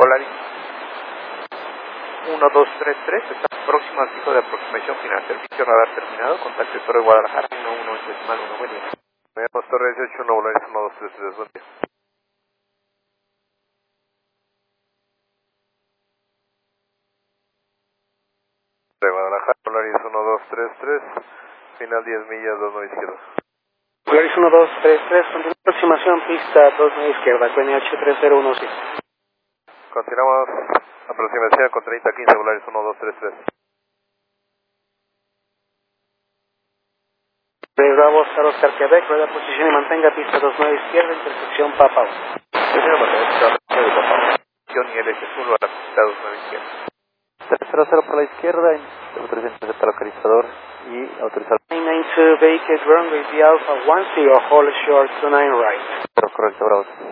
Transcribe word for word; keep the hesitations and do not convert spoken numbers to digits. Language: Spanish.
Polaris uno dos tres tres, está próximo al pico de aproximación final. Servicio radar terminado, contacto Torre Guadalajara uno uno decimal uno, buen día. Veamos Torre dieciocho, uno Polaris uno dos tres tres, buen día. De Guadalajara, Polaris uno dos tres tres, final diez millas, dos nueve izquierda. Polaris uno dos tres tres, continúa aproximación, pista dos nueve izquierda, Q N H tres cero uno siete. Continuamos aproximación con treinta quince, Polaris uno dos tres tres. Bravo, Star Oscar, Quebec, rueda posición y mantenga pista dos nueve izquierda, intersección Papau. Señor Mateo, de Papau. Y L S Sur a la pista dos nueve izquierda. tres cero cero por la izquierda, autorización de localizador y autorizar. nine nine two, vacate runway, the Alpha one zero, hold short two nine right. Pero correcto, bravo.